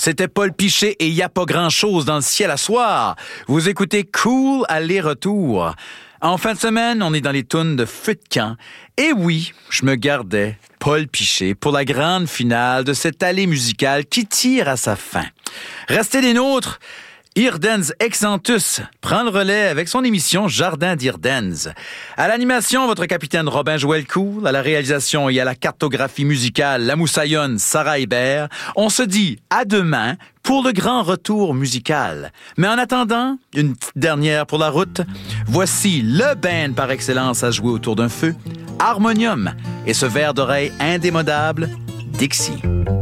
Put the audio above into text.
C'était Paul Piché et y a pas grand-chose dans le ciel à soir. Vous écoutez Cool aller-retour. En fin de semaine, on est dans les tunes de feu de camp. Et oui, je me gardais Paul Piché pour la grande finale de cette allée musicale qui tire à sa fin. Restez des nôtres. Irdens Exantus prend le relais avec son émission Jardin d'Irdens. À l'animation, votre capitaine Robin Joël Cool, à la réalisation et à la cartographie musicale, la moussaillonne Sarah Hébert. On se dit à demain pour le grand retour musical. Mais en attendant, une petite dernière pour la route. Voici le band par excellence à jouer autour d'un feu, Harmonium, et ce verre d'oreille indémodable, Dixie.